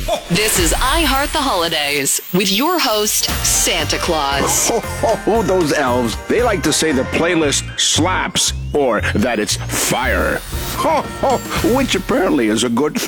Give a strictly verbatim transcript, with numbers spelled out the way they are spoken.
This is I Heart the Holidays with your host, Santa Claus. Ho, ho, ho, those elves. They like to say the playlist slaps or that it's fire. Ho, ho, which apparently is a good thing.